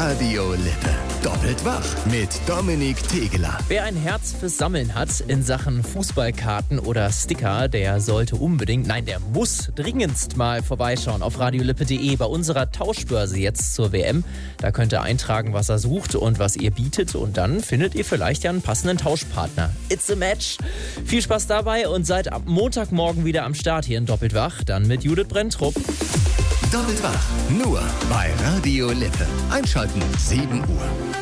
Radio Lippe. Doppelt wach mit Dominik Tegeler. Wer ein Herz fürs Sammeln hat in Sachen Fußballkarten oder Sticker, der sollte unbedingt, nein, der muss dringendst mal vorbeischauen auf radiolippe.de bei unserer Tauschbörse jetzt zur WM. Da könnt ihr eintragen, was er sucht und was ihr bietet, und dann findet ihr vielleicht ja einen passenden Tauschpartner. It's a match. Viel Spaß dabei und seid am Montagmorgen wieder am Start hier in Doppelt wach, dann mit Judith Brenntrup. Doppelt wach, nur bei Radio Lippe. Einschalten, 7 Uhr.